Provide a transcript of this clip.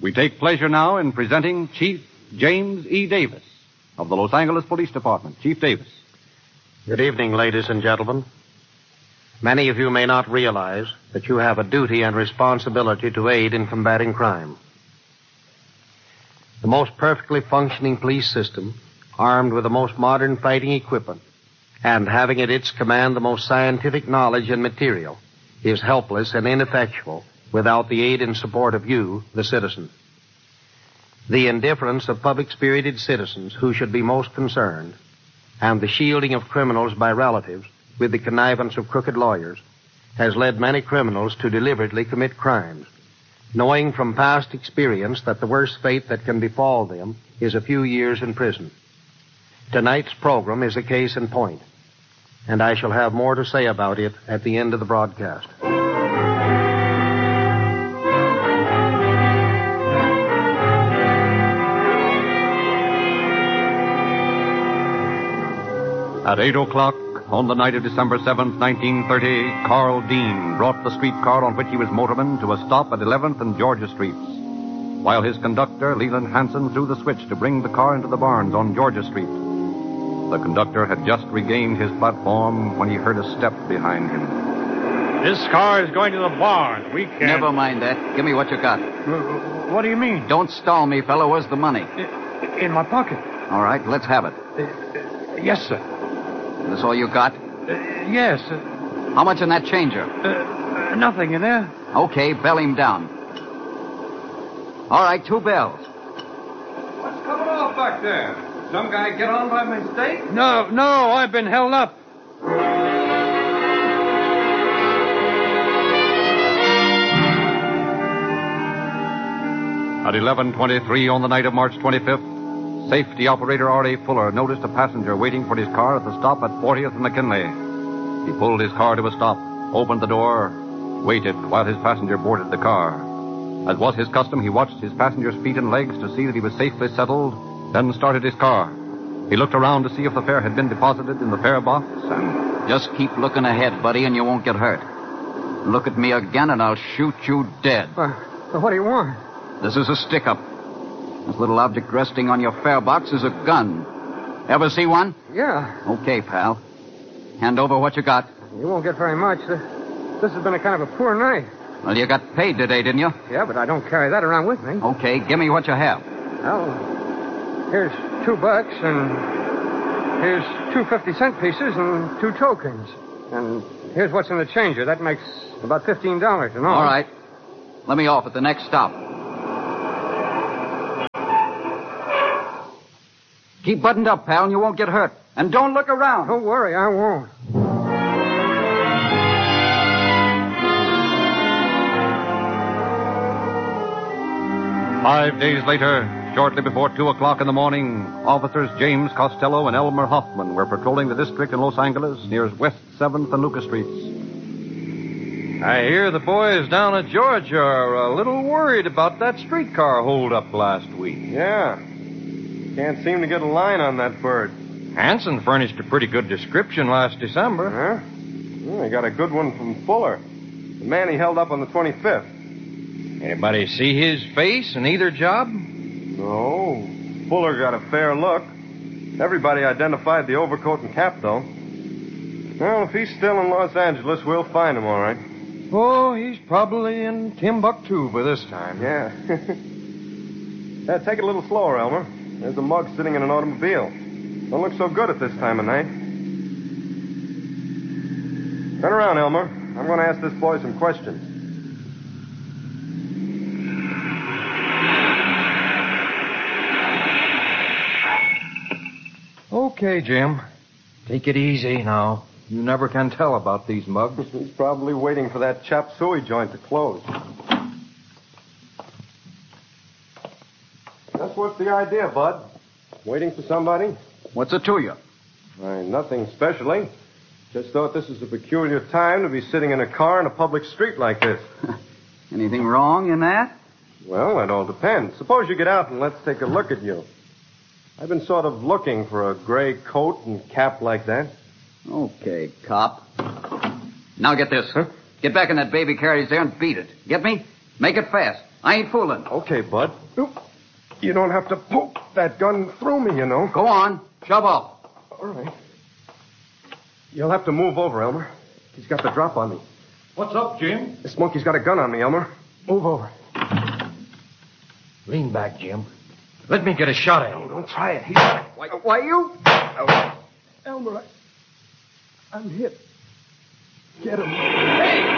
We take pleasure now in presenting Chief James E. Davis of the Los Angeles Police Department. Chief Davis. Good evening, ladies and gentlemen. Many of you may not realize that you have a duty and responsibility to aid in combating crime. The most perfectly functioning police system, armed with the most modern fighting equipment, and having at its command the most scientific knowledge and material, is helpless and ineffectual without the aid and support of you, the citizen. The indifference of public-spirited citizens who should be most concerned, and the shielding of criminals by relatives with the connivance of crooked lawyers, has led many criminals to deliberately commit crimes, knowing from past experience that the worst fate that can befall them is a few years in prison. Tonight's program is a case in point, and I shall have more to say about it at the end of the broadcast. At 8 o'clock on the night of December 7th, 1930, Carl Dean brought the streetcar on which he was motorman to a stop at 11th and Georgia Streets, while his conductor, Leland Hansen, threw the switch to bring the car into the barns on Georgia Street. The conductor had just regained his platform when he heard a step behind him. This car is going to the barn. We can't... Never mind that. Give me what you got. What do you mean? Don't stall me, fellow. Where's the money? In my pocket. All right, let's have it. Yes, sir. This all you got? Yes. How much in that changer? Nothing in there. Okay, bell him down. All right, 2 bells. What's coming off back there? Some guy get on by mistake? No, I've been held up. At 11:23 on the night of March 25th, safety operator R.A. Fuller noticed a passenger waiting for his car at the stop at 40th and McKinley. He pulled his car to a stop, opened the door, waited while his passenger boarded the car. As was his custom, he watched his passenger's feet and legs to see that he was safely settled, then started his car. He looked around to see if the fare had been deposited in the fare box, and... Just keep looking ahead, buddy, and you won't get hurt. Look at me again, and I'll shoot you dead. What do you want? This is a stick-up. This little object resting on your fare box is a gun. Ever see one? Yeah. Okay, pal. Hand over what you got. You won't get very much. This has been a kind of a poor night. Well, you got paid today, didn't you? Yeah, but I don't carry that around with me. Okay, give me what you have. Well, here's $2, and here's 2 50-cent pieces and 2 tokens. And here's what's in the changer. That makes about $15 in all. All right. Let me off at the next stop. Keep buttoned up, pal, and you won't get hurt. And don't look around. Don't worry, I won't. Five days later, shortly before 2 o'clock in the morning, officers James Costello and Elmer Hoffman were patrolling the district in Los Angeles near West 7th and Lucas Streets. I hear the boys down at Georgia are a little worried about that streetcar holdup last week. Yeah. Can't seem to get a line on that bird. Hansen furnished a pretty good description last December. Huh? Well, he got a good one from Fuller. The man he held up on the 25th. Anybody see his face in either job? No. Fuller got a fair look. Everybody identified the overcoat and cap, though. Well, if he's still in Los Angeles, we'll find him, all right. Oh, he's probably in Timbuktu by this time. Yeah. Take it a little slower, Elmer. There's a mug sitting in an automobile. Don't look so good at this time of night. Turn around, Elmer. I'm going to ask this boy some questions. Okay, Jim. Take it easy now. You never can tell about these mugs. He's probably waiting for that chop suey joint to close. That's what's the idea, Bud. Waiting for somebody? What's it to you? Nothing especially. Just thought this is a peculiar time to be sitting in a car in a public street like this. Anything wrong in that? Well, that all depends. Suppose you get out and let's take a look at you. I've been sort of looking for a gray coat and cap like that. Okay, cop. Now get this. Huh? Get back in that baby carriage there and beat it. Get me? Make it fast. I ain't fooling. Okay, Bud. You don't have to poke that gun through me, you know. Go on. Shove up. All right. You'll have to move over, Elmer. He's got the drop on me. What's up, Jim? This monkey's got a gun on me, Elmer. Move over. Lean back, Jim. Let me get a shot at him. Don't try it. Why you? Elmer, I'm hit. Get him. Hey!